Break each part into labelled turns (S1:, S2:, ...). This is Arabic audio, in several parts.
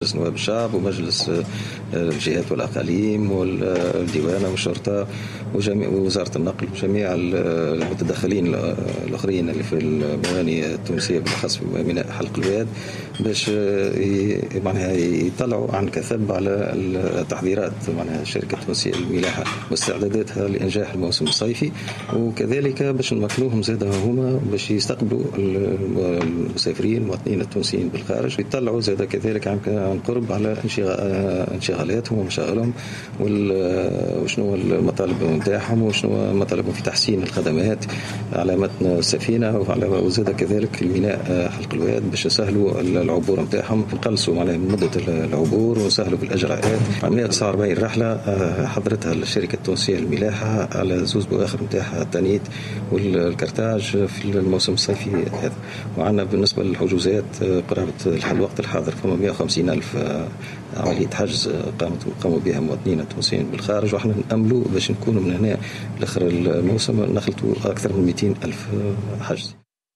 S1: مجلس نواب الشعب ومجلس الجهات والأقاليم والديوانة والشرطة ووزارة النقل وجميع المتدخلين الآخرين اللي في الموانئ التونسية بالأخص في ميناء حلق الواد باش معناها يطلعوا عن كثب على التحضيرات معناها الشركة التونسية للملاحة واستعداداتها لإنجاح الموسم الصيفي، وكذلك باش نمكنوهم زادها هما باش يستقبلوا المسافرين المواطنين التونسيين بالخارج، يطلعوا زادة كذلك عن قرب على انشغالاتهم ومشاغلهم وشنو المطالب نتاعهم وشنو مطالبهم في تحسين الخدمات على متن السفينة وزادة كذلك الميناء حلق الواد باش يسهلوا العبور نتاعهم، نقلصوا على مدة العبور وسهلوا بالأجراءات. 149 رحلة حضرتها الشركة التونسية للملاحة على زوز بواخر نتاعها التانيت والكرتاج في الموسم الصيفي هذا. وعندنا بالنسبة للحجوزات قرابة الوقت الحاضر فما 150 ألف عملية حجز قاموا بها مواطنين التونسيين بالخارج، وإحنا نأملوا باش نكونوا من هنا لآخر الموسم نخلطوا أكثر من 200 ألف حجز.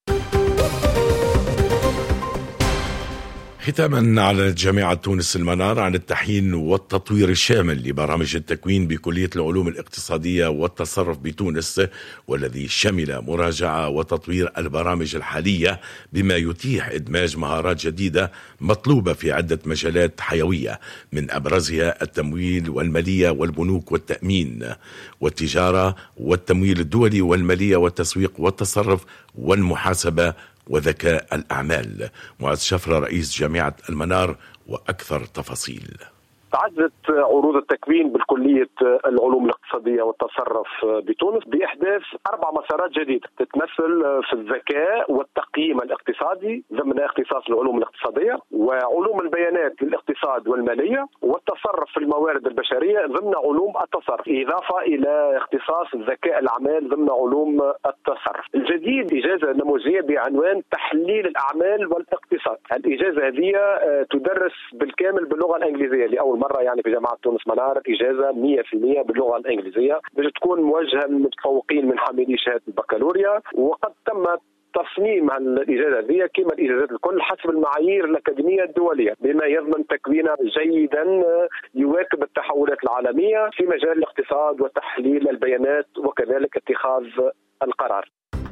S2: ختاما على جامعة تونس المنار عن التحيين والتطوير الشامل لبرامج التكوين بكلية العلوم الاقتصادية والتصرف بتونس، والذي شمل مراجعة وتطوير البرامج الحالية بما يتيح إدماج مهارات جديدة مطلوبة في عدة مجالات حيوية، من أبرزها التمويل والمالية والبنوك والتأمين والتجارة والتمويل الدولي والمالية والتسويق والتصرف والمحاسبة وذكاء الأعمال. معاذ شفرة رئيس جامعة المنار وأكثر تفاصيل.
S3: تعدت عروض التكوين بالكلية العلوم الاقتصادية والتصرف بتونس بإحداث 4 مسارات جديدة تتمثل في الذكاء والتقييم الاقتصادي ضمن اختصاص العلوم الاقتصادية، وعلوم البيانات للاقتصاد والمالية، والتصرف في الموارد البشرية ضمن علوم التصرف، إضافة إلى اختصاص الذكاء الأعمال ضمن علوم التصرف. الجديد إجازة نموذجية بعنوان تحليل الأعمال والاقتصاد. الإجازة هذه تدرس بالكامل باللغة الإنجليزية لأول مرة يعني في جامعة تونس منار، إجازة 100% باللغة الإنجليزية باش تكون موجهة للمتفوقين من حاملي شهادة البكالوريا، وقد تم تصميم الإجازة هذه كما الإجازات الكل حسب المعايير الأكاديمية الدولية بما يضمن تكوينا جيدا يواكب التحولات العالمية في مجال الاقتصاد وتحليل البيانات وكذلك اتخاذ القرار.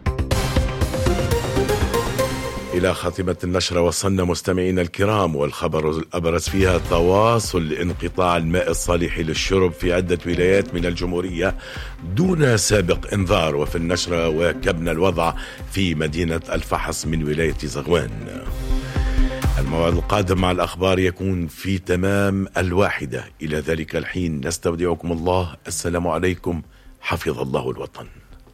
S2: إلى خاتمة النشرة وصلنا مستمعينا الكرام، والخبر الأبرز فيها تواصل انقطاع الماء الصالح للشرب في عدة ولايات من الجمهورية دون سابق إنذار. وفي النشرة واكبنا الوضع في مدينة الفحص من ولاية زغوان. الموعد القادم مع الأخبار يكون في تمام 1:00. إلى ذلك الحين نستودعكم الله. السلام عليكم، حفظ الله الوطن.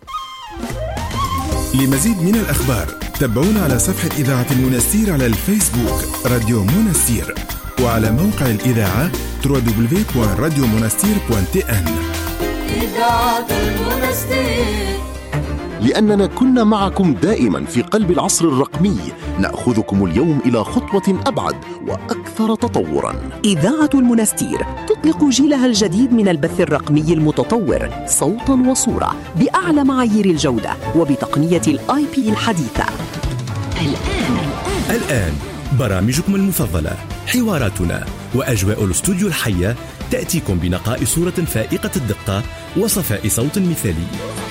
S4: لمزيد من الأخبار تابعونا على صفحة إذاعة المنستير على الفيسبوك راديو منستير، وعلى موقع الإذاعة www.radiomonastir.tn. إذاعة المنستير،
S5: لأننا كنا معكم دائما في قلب العصر الرقمي، نأخذكم اليوم إلى خطوة أبعد وأكثر تطورا.
S6: إذاعة المنستير تطلق جيلها الجديد من البث الرقمي المتطور صوتا وصورة بأعلى معايير الجودة وبتقنية الIP الحديثة.
S7: الآن برامجكم المفضلة، حواراتنا وأجواء الاستوديو الحية تأتيكم بنقاء صورة فائقة الدقة وصفاء صوت مثالي.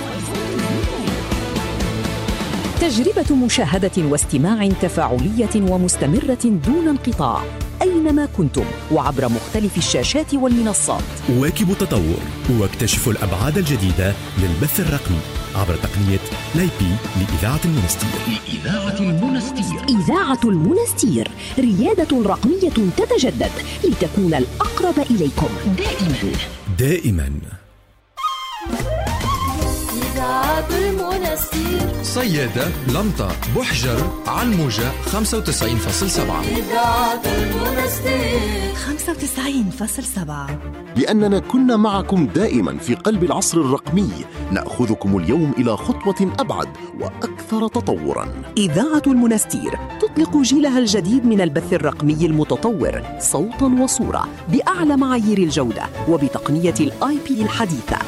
S6: تجربة مشاهدة واستماع تفاعلية ومستمرة دون انقطاع أينما كنتم وعبر مختلف الشاشات والمنصات.
S7: واكبوا التطور واكتشفوا الأبعاد الجديدة للبث الرقمي عبر تقنية الIP لإذاعة المنستير.
S6: إذاعة المنستير، ريادة رقمية تتجدد لتكون الأقرب إليكم
S7: دائما.
S8: إذاعة المنستير، صيادة، لمطة، بحجر، علموجة 95.7. إذاعة المنستير
S6: 95.7.
S5: لأننا كنا معكم دائما في قلب العصر الرقمي، نأخذكم اليوم إلى خطوة أبعد وأكثر تطورا.
S6: إذاعة المنستير تطلق جيلها الجديد من البث الرقمي المتطور صوتا وصورة بأعلى معايير الجودة وبتقنية الIP الحديثة.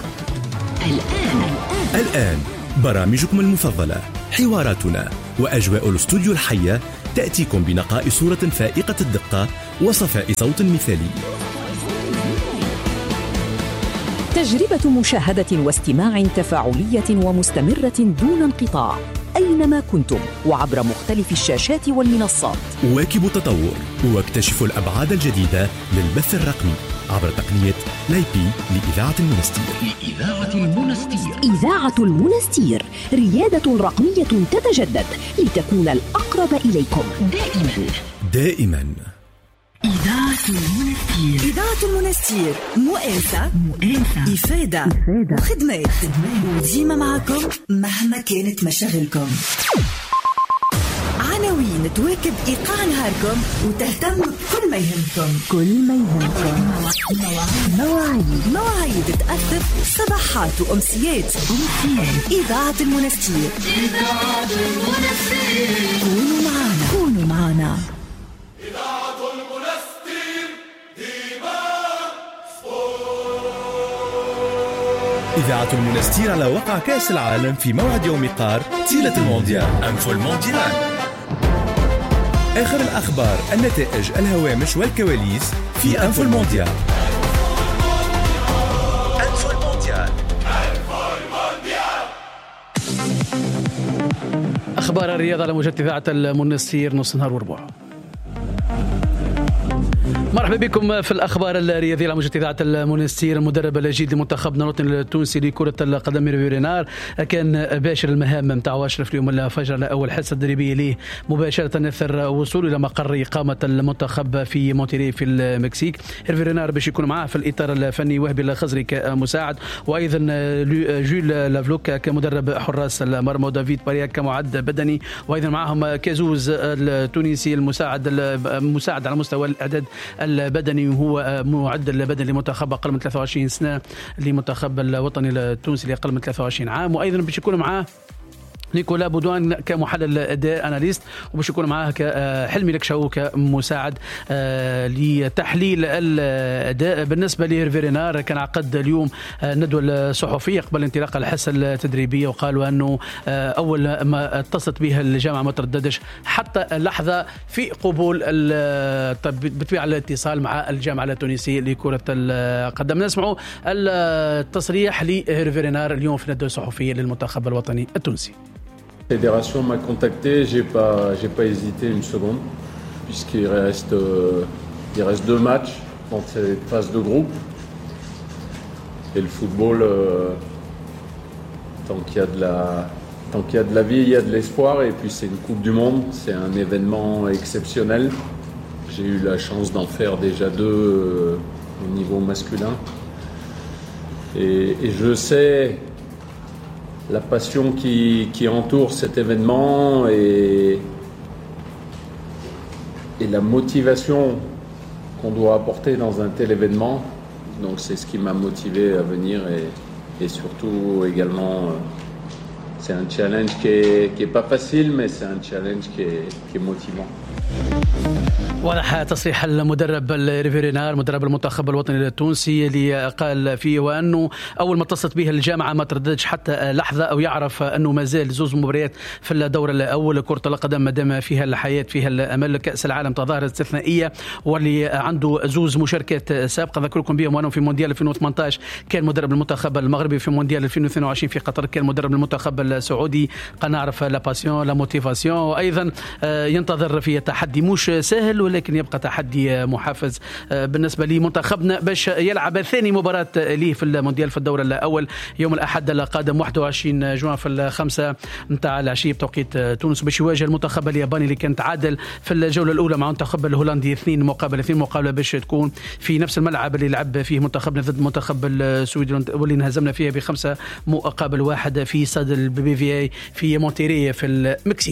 S7: الآن برامجكم المفضلة، حواراتنا وأجواء الاستوديو الحية تأتيكم بنقاء صورة فائقة الدقة وصفاء صوت مثالي.
S6: تجربة مشاهدة واستماع تفاعلية ومستمرة دون انقطاع أينما كنتم وعبر مختلف الشاشات والمنصات.
S7: واكبوا التطور واكتشفوا الأبعاد الجديدة للبث الرقمي عبر تقنية لايبي لإذاعة المنستير.
S6: إذاعة المنستير، ريادة رقمية تتجدد لتكون الأقرب إليكم
S7: دائما.
S9: إذاعة المنستير مؤانسة إفادة وخدمات، وديما معكم مهما كانت مشاغلكم. عناوين تواكب إيقاع نهاركم وتهتم بكل ما يهمكم. مواعيد تأثر صباحات وأمسيات. إذاعة المنستير. كونوا معنا.
S7: إذاعة المنستير على وقع كأس العالم في موعد يوم قار تيلة المونديال أنفو المونديال. آخر الأخبار، النتائج، الهوامش والكواليس في أنفو المونديال.
S10: أخبار الرياضة على موجة إذاعة المنستير نص نهار وربع. مرحبا بكم في الأخبار الرياضية على موجة إذاعة المنستير. المدرب الجديد لمنتخبنا الوطني التونسي لكرة القدم هيرفي رينار كان باشر المهام نتاعو أشرف اليوم الفجر على أول حصة تدريبية ليه مباشرة أثر وصوله إلى مقر إقامة المنتخب في مونتيري في المكسيك. هيرفي رينار باش يكون معاه في الإطار الفني وهبي الخزري كمساعد، وأيضا جول لافلوك كمدرب حراس المرمى، ودافيد باريا كمعد بدني، وأيضا معهم كازوز التونسي المساعد على مستوى الإعداد البدني، وهو معد البدني لمنتخب أقل من 23 سنة لمنتخب الوطني التونسي لأقل من 23 عام. وأيضا باش يكون معاه نيكولا بودوان كمحلل أداء أناليست، وباش يكون معاه حلمي لكشاو كمساعد لتحليل الأداء. بالنسبة لهيرفي رينار كان عقد اليوم ندوة الصحفية قبل انطلاق الحصة التدريبية، وقالوا أنه أول ما اتصلت بها الجامعة ما ترددش حتى لحظة في قبول بطبيعة الاتصال مع الجامعة التونسية لكرة القدم. نسمعوا التصريح لهيرفي رينار اليوم في الندوة الصحفية للمنتخب الوطني التونسي.
S11: La fédération m'a contacté, j'ai pas hésité une seconde, puisqu'il reste 2 matchs dans cette phase de groupe. Et le football, tant qu'il y a de la vie, il y a de l'espoir. Et puis c'est une Coupe du Monde, c'est un événement exceptionnel. J'ai eu la chance d'en faire déjà 2 au niveau masculin. Et je sais la passion qui entoure cet événement et la motivation qu'on doit apporter dans un tel événement. Donc c'est ce qui m'a motivé à venir et surtout également c'est un challenge qui est pas facile, mais c'est un challenge qui est motivant.
S10: واضح تصريح المدرب هيرفي رينار مدرب المنتخب الوطني التونسي اللي قال فيه وأنه أول ما اتصلت به الجامعة ما ترددش حتى لحظة، أو يعرف أنه ما زال 2 مباريات في الدورة الأول. كرة القدم ما دام فيها الحياة فيها الأمل. كأس العالم تظاهرة استثنائية واللي عنده 2 مشاركات سابقة ذكركم بهم، وأنه في مونديال 2018 كان مدرب المنتخب المغربي، في مونديال 2022 في قطر كان مدرب المنتخب السعودي. قنعرف لا باسيون لا موتيفاسيون. وأيضا ينتظر في تحدي مش سهل، ولكن يبقى تحدي محفز بالنسبة لمنتخبنا باش يلعب ثاني مباراة ليه في المونديال في الدورة الأول يوم الأحد القادم 21 جوان في 5 متاع العشية بتوقيت تونس، باش يواجه المنتخب الياباني اللي كان تعادل في الجولة الأولى مع المنتخب الهولندي 2 مقابلة باش تكون في نفس الملعب اللي لعب فيه منتخبنا ضد منتخب السويد واللي انهزمنا فيها ب5 مقابل 1 في استاد البي في اي في مونتيري في المكسيك.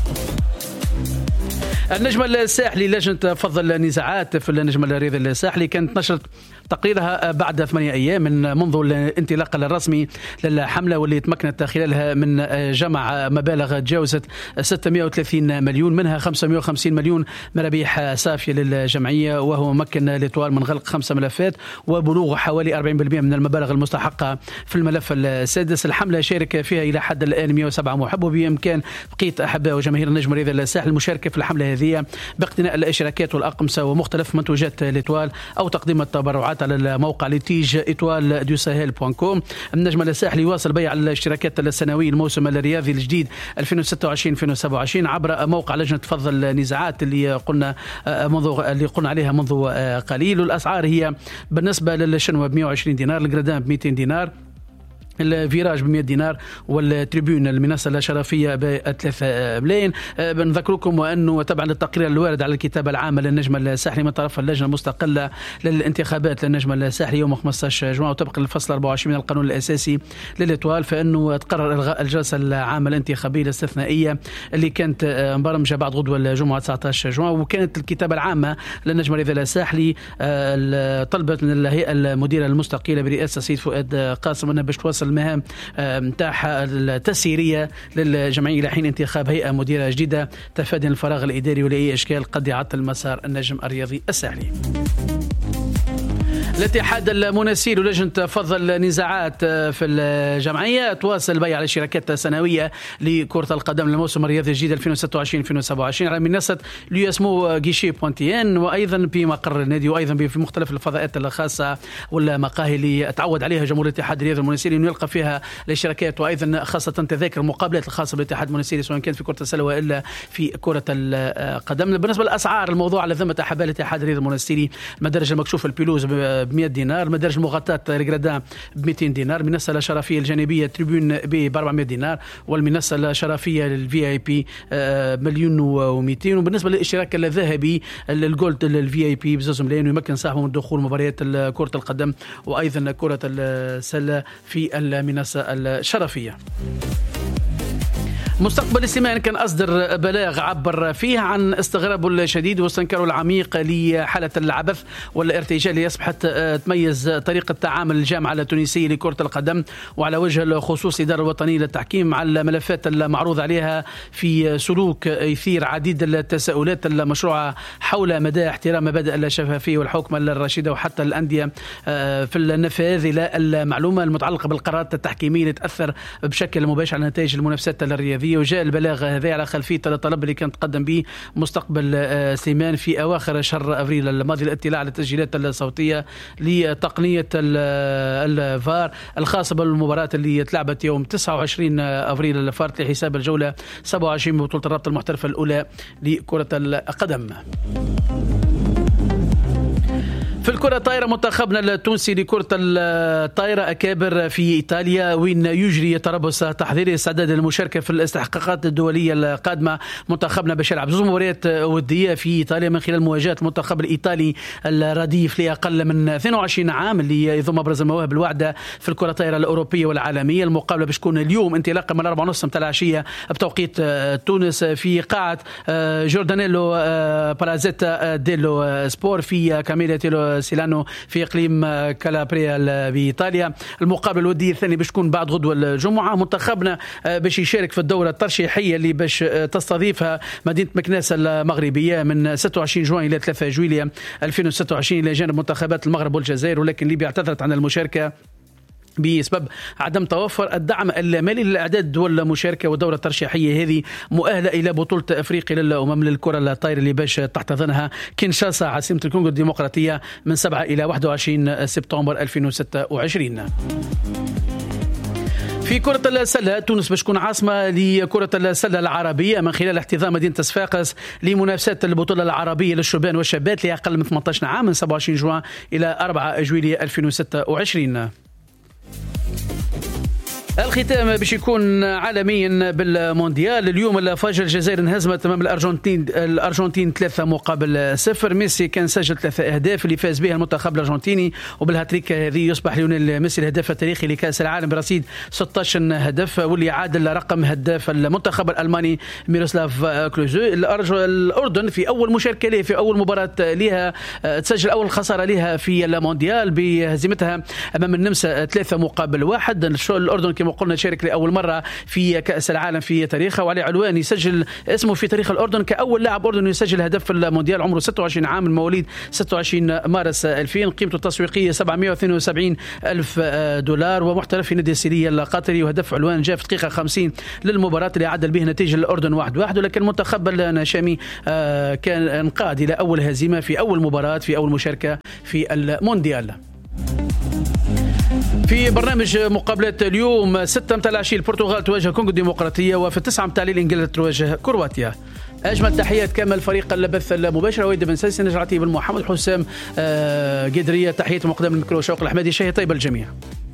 S10: النجم الساحلي لجنة فض النزاعات في النجم الرياضي الساحلي كانت نشرت تقريرها بعد 8 أيام منذ الانطلاق الرسمي للحملة، واللي تمكنت خلالها من جمع مبالغ تجاوزت 630 مليون، منها 550 مليون مرابيح صافية للجمعية، وهو ممكن لطوال من غلق 5 ملفات وبلوغ حوالي 40% من المبالغ المستحقة في الملف السادس. الحملة شارك فيها إلى حد الآن 107 محب، وبإمكان بقية أحباء وجماهير النجم الرياضي الساحلي المشاركة في الحملة هذه باقتناء الاشتراكات والأقمصة ومختلف منتوجات ليتوال أو تقديم التبرعات على الموقع لتيج إيتوال دو ساهيل .com. النجم الساحلي واصل بيع الاشتراكات السنوية الموسم الرياضي الجديد 2026-2027 عبر موقع لجنة فض النزاعات اللي قلنا عليها منذ قليل. والأسعار هي بالنسبة للشنوة ب 120 دينار، الجرادان ب 200 دينار، الفيراج ب 100 دينار، والتريبيون المنصة الشرفية ب 3 ملايين. بنذكركم وأنه تبعا للتقرير الوارد على الكتابة العامة للنجم الساحلي من طرف اللجنة المستقلة للانتخابات للنجم الساحلي يوم 15 جوان وطبقا للفصل 24 من القانون الأساسي للإطوال، فإنه تقرر إلغاء الجلسة العامة الانتخابية الاستثنائية اللي كانت مبرمجة بعد غدوة الجمعة 19 جوان. وكانت الكتابة العامة للنجم الرياضي الساحلي طلبت من الهيئة المديرة المستقلة برئاسة سيد فؤاد قاسم أنها باش توصل المهام نتاعها التسييرية للجمعية لحين انتخاب هيئة مديرة جديدة تفاديا الفراغ الإداري ولأي إشكال قد يعطل مسار النجم الرياضي الساحلي. الاتحاد المنسير ولجنة فض النزاعات في الجمعية تواصل بيع الشركات السنوية لكرة القدم للموسم الرياضي الجديد 2026-2027 على منصة ليسمو جيشي بونتيان، وأيضا في مقر النادي، وأيضا في مختلف الفضاءات الخاصة والمقاهي اللي تعود عليها جمهور الاتحاد الرياضي المنسيري أنه يلقى فيها الاشتراكات، وأيضا خاصة تذاكر المقابلات الخاصة بالاتحاد المنسيري سواء كانت في كرة السلة وإلا في كرة القدم. بالنسبة للأسعار الموضوع على ذمة أحبال الاتحاد الرياضي المنسيري، مدرج المكشوف البيلوز ب 100 دينار، مدرج مغطاة الجرادان ب 200 دينار، المنصة الشرفية الجانبية تريبون ب 400 دينار، والمنصة الشرفية للفي اي بي 1,200,000. وبالنسبة للاشتراك الذهبي الجولد للفي اي بي ب2 ملايين، ويمكن صاحبه من دخول مباريات كرة القدم وأيضا كرة السلة في المنصة الشرفية. مستقبل السمان كان أصدر بلاغ عبر فيه عن استغرابه الشديد واستنكاره العميق لحالة العبث والارتجال اللي أصبحت تميز طريقة تعامل الجامعة التونسية لكرة القدم، وعلى وجه الخصوص الإدارة الوطنية للتحكيم على الملفات المعروض عليها في سلوك يثير عديد التساؤلات المشروعة حول مدى احترام مبادئ الشفافية والحكم الرشيدة وحتى الأندية في النفاذ إلى المعلومة المتعلقة بالقرارات التحكيمية اللي تأثر بشكل مباشر على نتائج المنافسات الرياضية. وجاء البلاغ هذا على خلفية الطلب اللي كان تقدم به مستقبل سليمان في أواخر شهر أبريل الماضي الاطلاع على التسجيلات الصوتية لتقنية الفار الخاصة بالمباراة اللي تلعبت يوم 29 أبريل الفار لحساب الجولة 27 ببطولة الرابطة المحترفة الأولى لكرة القدم. في الكرة الطائرة منتخبنا التونسي لكرة الطائرة أكابر في إيطاليا وين يجري تربص تحضيري استعداد للمشاركة في الاستحقاقات الدولية القادمة. منتخبنا باش يلعب 2 مباريات ودية في إيطاليا من خلال مواجهة المنتخب الإيطالي الرديف لأقل من 22 عام اللي يضم أبرز المواهب الواعدة في الكرة الطائرة الأوروبية والعالمية. المقابلة باش تكون اليوم انطلاقا من 4:30 متاع العشية بتوقيت تونس في قاعة جوردانيلو بارازيتا ديلو سبور في كاميليا سيلانو في إقليم كالابريا بإيطاليا. المقابلة الودية الثانية باش تكون بعد غدوة الجمعة. منتخبنا باش يشارك في الدورة الترشيحية اللي باش تستضيفها مدينة مكناس المغربية من 26 جوان إلى 3 جويلية 2026 إلى جانب منتخبات المغرب والجزائر، ولكن ليبيا اعتذرت عن المشاركة بسبب عدم توفر الدعم المالي للإعداد دول المشاركة. والدورة الترشيحية هذه مؤهلة إلى بطولة أفريقيا للأمم للكرة الطائرة اللي باش تحتضنها كينشاسا عاصمة الكونغو الديمقراطية من 7 إلى 21 سبتمبر 2026. في كرة السلة تونس باش تكون عاصمة لكرة السلة العربية من خلال احتضان مدينة صفاقس لمنافسات البطولة العربية للشبان والشابات لأقل من 18 عام من 27 جوان إلى 4 جويلية 2026. الختام باش يكون عالميا بالمونديال. اليوم الفجر الجزائر انهزمت امام الارجنتين 3-0. ميسي كان سجل 3 أهداف اللي فاز بها المنتخب الارجنتيني، وبالهاتريك هذه يصبح ليونيل ميسي الهداف التاريخي لكأس العالم برصيد 16 هدف، واللي عادل رقم هداف المنتخب الالماني ميروسلاف كلوزو. الاردن في اول مشاركه له في اول مباراه لها تسجل اول خساره لها في المونديال بهزيمتها امام النمسا 3-1. الاردن كما كما قلنا يشارك لأول مرة في كأس العالم في تاريخه، وعلي علوان يسجل اسمه في تاريخ الأردن كأول لاعب أردني يسجل هدف في المونديال. عمره 26 عام، المواليد 26 مارس 2000. قيمته التسويقية 772 ألف دولار، ومحترف في نادي السيرية القطري. وهدف علوان جاء في دقيقة 50 للمباراة اللي عدل به نتيجة الأردن 1-1. ولكن المنتخب الناشامي كان انقاد إلى أول هزيمة في أول مباراة في أول مشاركة في المونديال. في برنامج مقابلات اليوم 6 متاع العشية البرتغال تواجه كونغو الديمقراطية، وفي 9 متاع الليل انجلترا تواجه كرواتيا. أجمل تحيات كامل فريق البث المباشر، ويد بن سيسي، نجعتي بن محمد، حسام قدرية. تحية مقدم الميكرو شوق الحمادي. شهي طيب الجميع.